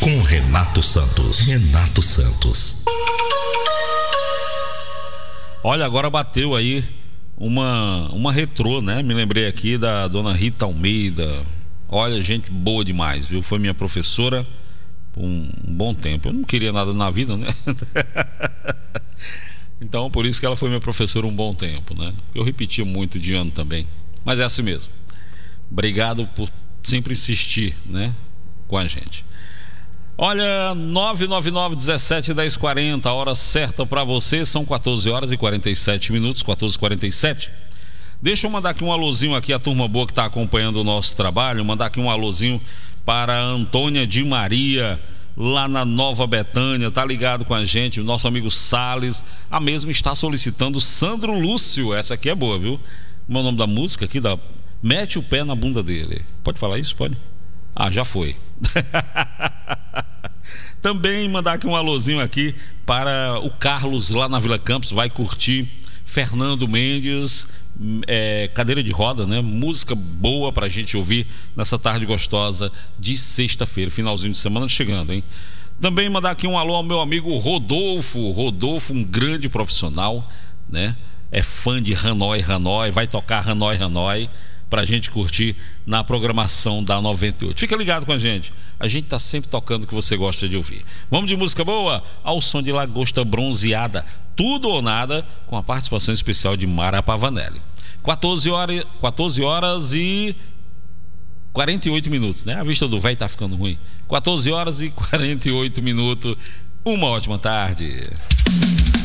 com Renato Santos. Renato Santos. Olha, agora bateu aí uma retrô, né? Me lembrei aqui da dona Rita Almeida. Olha, gente boa demais, viu? Foi minha professora por um bom tempo. Eu não queria nada na vida, né? Então, por isso que ela foi minha professora um bom tempo, né? Eu repetia muito de ano também. Mas é assim mesmo. Obrigado por sempre insistir, né? Com a gente. Olha, 999-17-1040, a hora certa para você, são 14 horas e 47 minutos, 14h47. Deixa eu mandar aqui um alôzinho aqui, a turma boa que está acompanhando o nosso trabalho, mandar aqui um alôzinho para a Antônia de Maria, lá na Nova Betânia, tá ligado com a gente, o nosso amigo Salles, a mesma está solicitando Sandro Lúcio, essa aqui é boa, viu? Como é o nome da música aqui? Mete o pé na bunda dele. Pode falar isso? Pode? Ah, já foi. Também mandar aqui um alôzinho aqui para o Carlos lá na Vila Campos, vai curtir Fernando Mendes, cadeira de roda, né? Música boa pra gente ouvir nessa tarde gostosa de sexta-feira, finalzinho de semana chegando, hein? Também mandar aqui um alô ao meu amigo Rodolfo, um grande profissional, né? É fã de Hanoi, vai tocar Hanoi pra gente curtir na programação da 98. Fica ligado com a gente tá sempre tocando o que você gosta de ouvir. Vamos de música boa? Ao som de Lagosta Bronzeada, Tudo ou Nada, com a participação especial de Mara Pavanelli. 14 horas e 48 minutos, né? A vista do velho tá ficando ruim. 14 horas e 48 minutos. Uma ótima tarde.